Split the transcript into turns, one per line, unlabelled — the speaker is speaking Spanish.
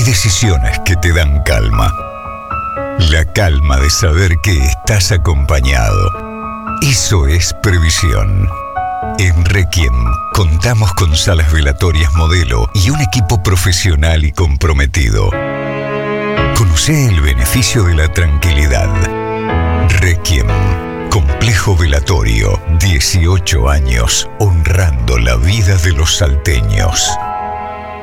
decisiones que te dan calma. La calma de saber que estás acompañado. Eso es previsión. En Requiem contamos con salas velatorias modelo y un equipo profesional y comprometido. Conocé el beneficio de la tranquilidad. Requiem, complejo velatorio, 18 años honrando la vida de los salteños.